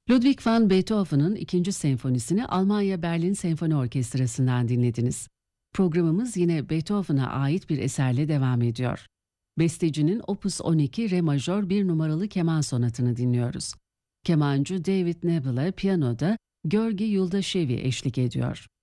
Ludwig van Beethoven'ın 2. senfonisini Almanya Berlin Senfoni Orkestrası'ndan dinlediniz. Programımız yine Beethoven'a ait bir eserle devam ediyor. Bestecinin Opus 12 Re majör 1 numaralı keman sonatını dinliyoruz. Kemancı David Nebel'e piyanoda Georgi Yuldashevi eşlik ediyor.